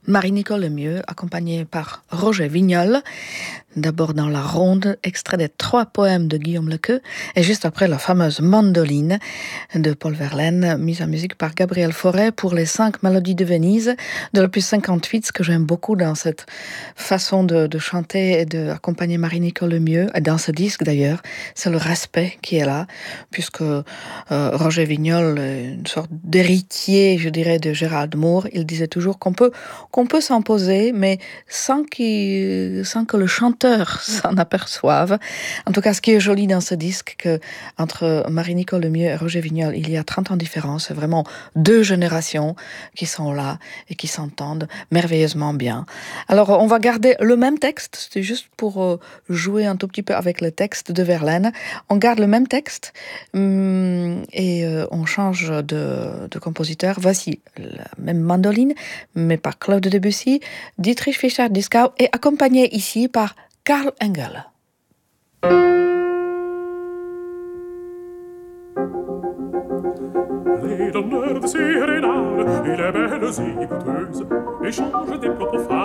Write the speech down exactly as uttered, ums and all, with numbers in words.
Marie-Nicole Lemieux, accompagnée par Roger Vignol, d'abord dans la ronde, extrait des trois poèmes de Guillaume Lequeux, et juste après la fameuse Mandoline de Paul Verlaine, mise en musique par Gabriel Fauré pour les cinq mélodies de Venise de l'opus cinquante-huit. Ce que j'aime beaucoup dans cette façon de, de chanter et d'accompagner Marie-Nicole Lemieux, et dans ce disque d'ailleurs, c'est le respect qui est là, puisque euh, Roger Vignol est une sorte d'héritier, je dirais, de Gérald Moore. Il disait toujours qu'on peut qu'on peut s'imposer, mais sans, qu'il, sans que le chanteur s'en aperçoive. En tout cas, ce qui est joli dans ce disque, que entre Marie-Nicole Lemieux et Roger Vignol, il y a trente ans de différence. C'est vraiment deux générations qui sont là et qui s'entendent merveilleusement bien. Alors, on va garder le même texte, c'est juste pour euh, jouer un tout petit peu avec le texte de Verlaine. On garde le même texte hum, et euh, on change de, de compositeur. Voici la même mandoline, mais par Claude Debussy, Dietrich Fischer-Dieskau est accompagné ici par Karl Engel. Les donneurs de sérénade et les belles égoutteuses échangent des propos